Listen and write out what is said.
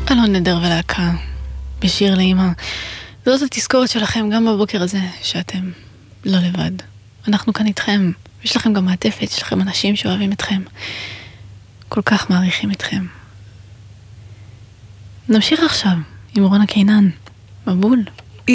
אלון נדר ולהקה בשיר לאמא. זאת התזכורת שלכם גם בבוקר הזה, שאתם לא לבד. אנחנו כאן איתכם. יש לכם גם מעטפת, יש לכם אנשים שאוהבים אתכם. כל כך מעריכים אתכם. נמשיך עכשיו עם רונה קינן. מבול.